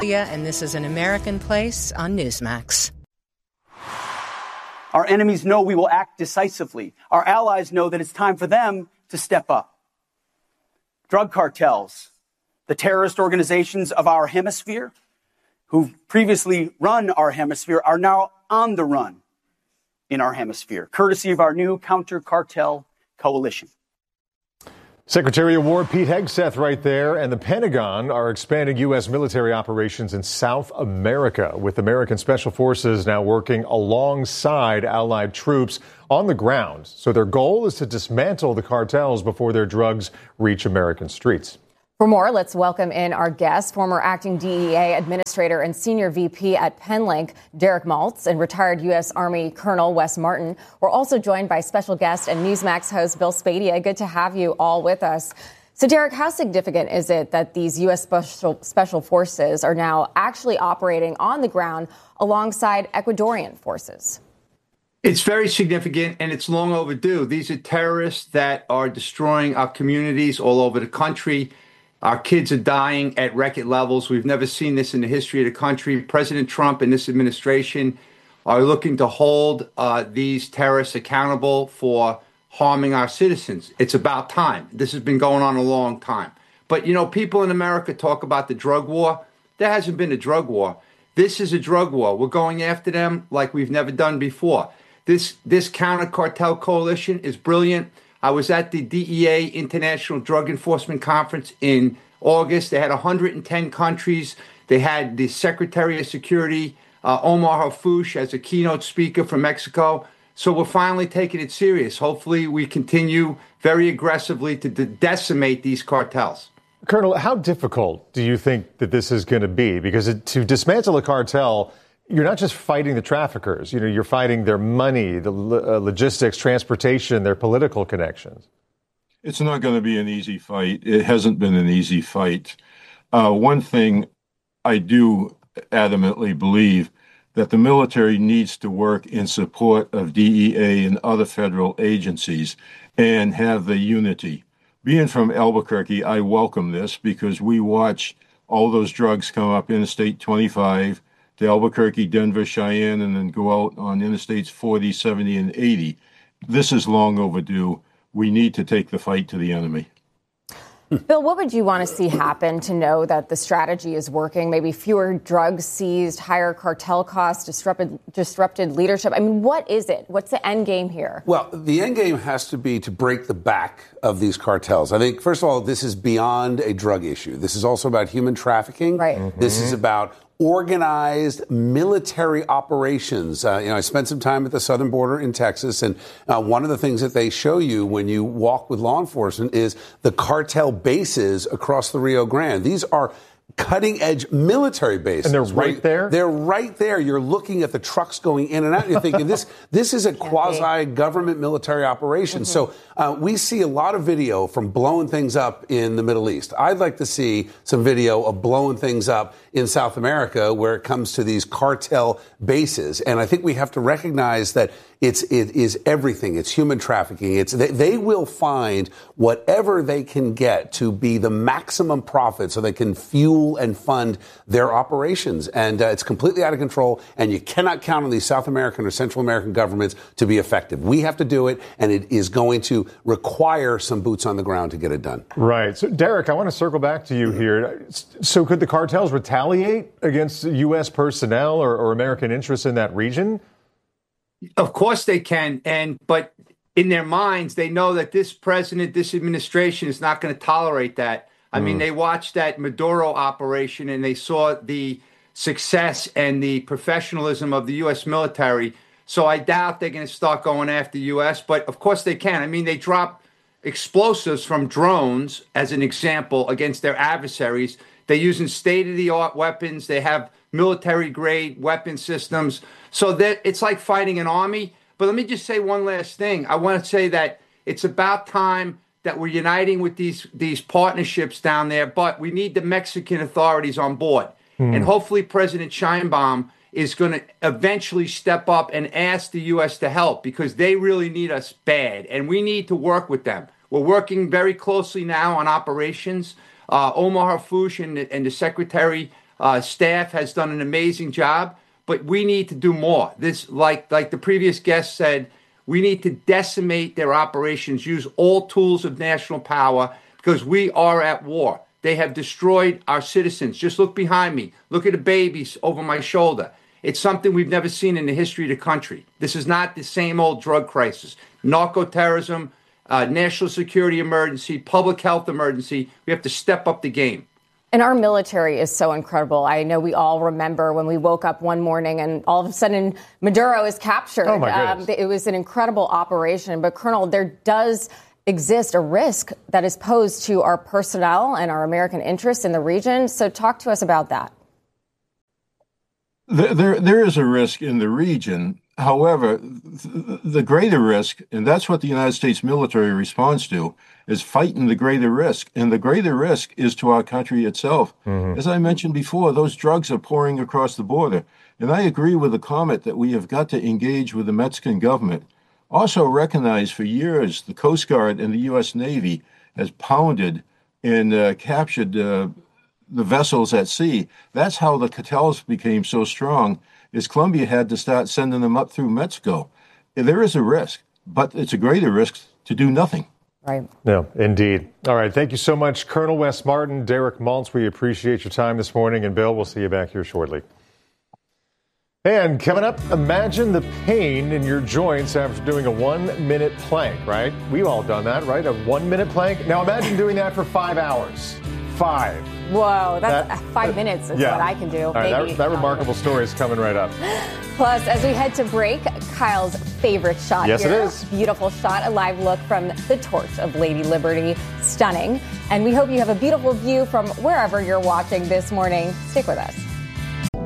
Spedia, and this is An American Place on Newsmax. Our enemies know we will act decisively. Our allies know that it's time for them to step up. Drug cartels, the terrorist organizations of our hemisphere, who've previously run our hemisphere, are now on the run in our hemisphere, courtesy of our new counter-cartel coalition. Secretary of War Pete Hegseth right there, and the Pentagon are expanding U.S. military operations in South America, with American Special Forces now working alongside allied troops on the ground. So their goal is to dismantle the cartels before their drugs reach American streets. For more, let's welcome in our guest, former acting DEA administrator and senior VP at Penlink, Derek Maltz, and retired U.S. Army Colonel Wes Martin. We're also joined by special guest and Newsmax host Bill Spedia. Good to have you all with us. So, Derek, how significant is it that these U.S. Special Forces are now actually operating on the ground alongside Ecuadorian forces? It's very significant, and it's long overdue. These are terrorists that are destroying our communities all over the country. Our kids are dying at record levels. We've never seen this in the history of the country. President Trump and this administration are looking to hold these terrorists accountable for harming our citizens. It's about time. This has been going on a long time. But, you know, people in America talk about the drug war. There hasn't been a drug war. This is a drug war. We're going after them like we've never done before. This counter-cartel coalition is brilliant. I was at the DEA International Drug Enforcement Conference in August. They had 110 countries. They had the Secretary of Security, Omar Harfouch, as a keynote speaker from Mexico. So we're finally taking it serious. Hopefully we continue very aggressively to decimate these cartels. Colonel, how difficult do you think that this is going to be? Because to dismantle a cartel, you're not just fighting the traffickers. You know, you're fighting their money, the logistics, transportation, their political connections. It's not going to be an easy fight. It hasn't been an easy fight. One thing I do adamantly believe that the military needs to work in support of DEA and other federal agencies and have the unity. Being from Albuquerque, I welcome this because we watch all those drugs come up Interstate 25 to Albuquerque, Denver, Cheyenne, and then go out on Interstates 40, 70, and 80. This is long overdue. We need to take the fight to the enemy. Bill, what would you want to see happen to know that the strategy is working? Maybe fewer drugs seized, higher cartel costs, disrupted leadership. I mean, what is it? What's the end game here? Well, the end game has to be to break the back of these cartels. I think, first of all, this is beyond a drug issue. This is also about human trafficking. Right. Mm-hmm. This is about organized military operations. I spent some time at the southern border in Texas, and one of the things that they show you when you walk with law enforcement is the cartel bases across the Rio Grande. These are cutting-edge military bases. And they're right there? They're right there. You're looking at the trucks going in and out, and you're thinking, this is a quasi-government military operation. Mm-hmm. So we see a lot of video from blowing things up in the Middle East. I'd like to see some video of blowing things up in South America where it comes to these cartel bases. And I think we have to recognize that it is everything. It's human trafficking. They will find whatever they can get to be the maximum profit so they can fuel and fund their operations. And it's completely out of control. And you cannot count on these South American or Central American governments to be effective. We have to do it. And it is going to require some boots on the ground to get it done. Right. So, Derek, I want to circle back to you here. So could the cartels retaliate against U.S. personnel or American interests in that region? Of course they can. But in their minds, they know that this president, this administration is not going to tolerate that. I mean, they watched that Maduro operation and they saw the success and the professionalism of the U.S. military. So I doubt they're going to start going after the U.S. But of course they can. I mean, they drop explosives from drones, as an example, against their adversaries. They're using state-of-the-art weapons. They have military-grade weapon systems. So it's like fighting an army. But let me just say one last thing. I want to say that it's about time that we're uniting with these partnerships down there, but we need the Mexican authorities on board. And hopefully President Sheinbaum is going to eventually step up and ask the U.S. to help because they really need us bad, and we need to work with them. We're working very closely now on operations. Omar Harfouch and the Secretary staff has done an amazing job, but we need to do more. This, like the previous guest said, we need to decimate their operations, use all tools of national power, because we are at war. They have destroyed our citizens. Just look behind me. Look at the babies over my shoulder. It's something we've never seen in the history of the country. This is not the same old drug crisis. Narco-terrorism, national security emergency, public health emergency. We have to step up the game. And our military is so incredible. I know we all remember when we woke up one morning and all of a sudden Maduro is captured. Oh, my goodness. It was an incredible operation. But, Colonel, there does exist a risk that is posed to our personnel and our American interests in the region. So talk to us about that. There is a risk in the region. However, the greater risk, and that's what the United States military responds to, is fighting the greater risk. And the greater risk is to our country itself. Mm-hmm. As I mentioned before, those drugs are pouring across the border. And I agree with the comment that we have got to engage with the Mexican government. Also recognize for years the Coast Guard and the U.S. Navy has pounded and captured the vessels at sea. That's how the cartels became so strong, is Colombia had to start sending them up through Mexico. There is a risk, but it's a greater risk to do nothing. Right. No, indeed. All right. Thank you so much, Colonel Wes Martin, Derek Maltz. We appreciate your time this morning. And Bill, we'll see you back here shortly. And coming up, imagine the pain in your joints after doing a 1-minute plank, right? We've all done that, right? A 1-minute plank. Now imagine doing that for 5 hours. 5. Whoa, that's 5 minutes is what I can do. All right, that remarkable story is coming right up. Plus, as we head to break, Kyle's favorite shot. Yes, here. it is. Beautiful shot, a live look from the torch of Lady Liberty. Stunning. And we hope you have a beautiful view from wherever you're watching this morning. Stick with us.